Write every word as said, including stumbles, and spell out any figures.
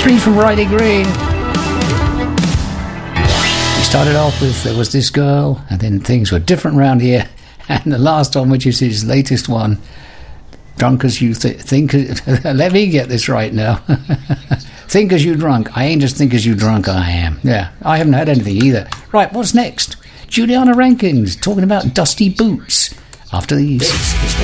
Three from Riley Green. We started off with There Was This Girl, and then Things Were Different Round Here, and the last one, which is his latest one, Drunk As You th- Think. Let me get this right now. Think As You Drunk. I ain't just think as you drunk, I am. Yeah, I haven't had anything either. Right, what's next? Juliana Rankins talking about Dusty Boots after these.